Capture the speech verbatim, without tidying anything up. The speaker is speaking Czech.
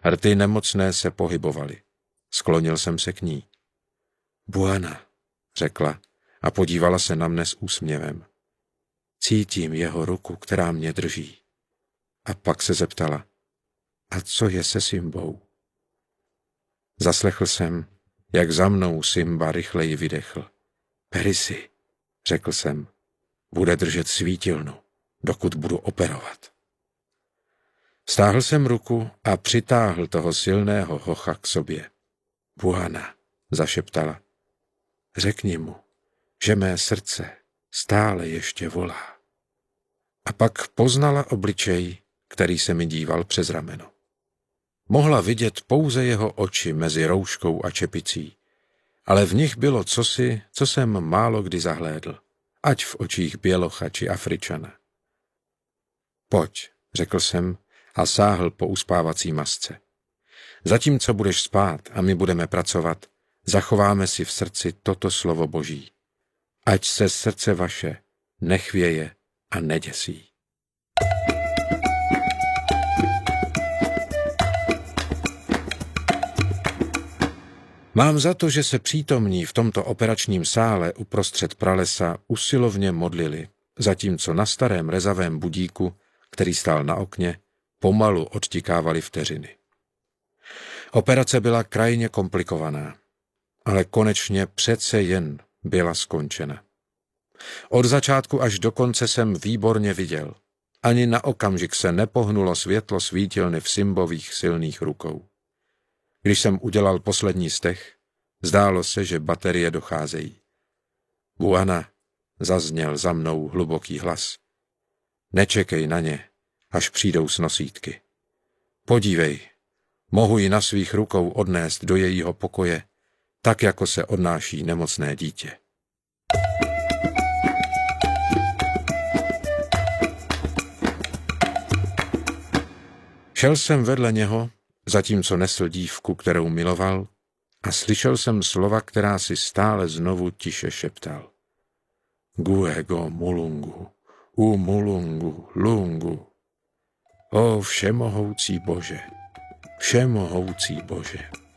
Rty nemocné se pohybovaly. Sklonil jsem se k ní. Buana, řekla a podívala se na mne s úsměvem. Cítím jeho ruku, která mě drží. A pak se zeptala, a co je se Simbou? Zaslechl jsem, jak za mnou Simba rychleji vydechl. Perisi, řekl jsem, bude držet svítilnu, dokud budu operovat. Stáhl jsem ruku a přitáhl toho silného hocha k sobě. Buana, zašeptala, řekni mu, že mé srdce stále ještě volá. A pak poznala obličej, který se mi díval přes rameno. Mohla vidět pouze jeho oči mezi rouškou a čepicí, ale v nich bylo cosi, co jsem málo kdy zahlédl, ať v očích bělocha či Afričana. Pojď, řekl jsem a sáhl po uspávací masce. Zatímco budeš spát a my budeme pracovat, zachováme si v srdci toto slovo Boží. Ať se srdce vaše nechvěje a neděsí. Mám za to, že se přítomní v tomto operačním sále uprostřed pralesa usilovně modlili, zatímco na starém rezavém budíku, který stál na okně, pomalu odtikávaly vteřiny. Operace byla krajně komplikovaná, ale konečně přece jen byla skončena. Od začátku až do konce jsem výborně viděl. Ani na okamžik se nepohnulo světlo svítilny v Simbových silných rukou. Když jsem udělal poslední stech, zdálo se, že baterie docházejí. Buana, zazněl za mnou hluboký hlas. Nečekej na ně, až přijdou s nosítky. Podívej, mohu ji na svých rukou odnést do jejího pokoje, tak jako se odnáší nemocné dítě. Šel jsem vedle něho, zatímco nesl dívku, kterou miloval, a slyšel jsem slova, která si stále znovu tiše šeptal. Guego mulungu, u mulungu, lungu. O všemohoucí Bože, všemohoucí Bože.